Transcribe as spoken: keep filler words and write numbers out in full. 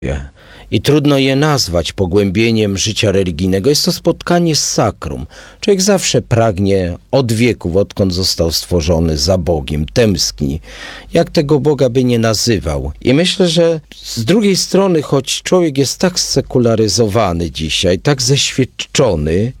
I trudno je nazwać pogłębieniem życia religijnego. Jest to spotkanie z sakrum. Człowiek zawsze pragnie od wieków, odkąd został stworzony, za Bogiem, tęskni. Jak tego Boga by nie nazywał. I myślę, że z drugiej strony, choć człowiek jest tak sekularyzowany dzisiaj, tak zeświadczony,